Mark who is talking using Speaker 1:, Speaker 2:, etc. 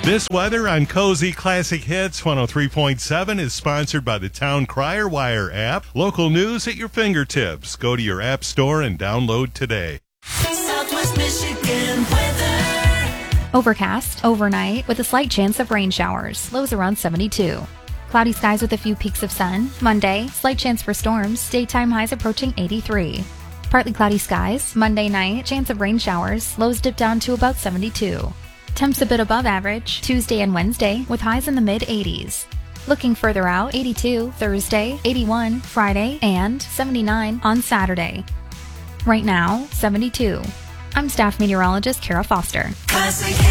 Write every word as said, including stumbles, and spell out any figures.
Speaker 1: This weather on Cozy Classic Hits one oh three point seven is sponsored by the Town Crier Wire app. Local news at your fingertips. Go to your app store and download today.
Speaker 2: Southwest Michigan weather.
Speaker 3: Overcast, overnight, with a slight chance of rain showers. Lows around seventy-two. Cloudy skies with a few peaks of sun. Monday, slight chance for storms. Daytime highs approaching eighty-three. Partly cloudy skies. Monday night, chance of rain showers. Lows dip down to about seventy-two. Temps a bit above average Tuesday and Wednesday with highs in the mid eighties. Looking further out, eighty-two Thursday, eighty-one Friday, and seventy-nine on Saturday. Right now, seventy-two. I'm staff meteorologist Kara Foster.
Speaker 2: Classic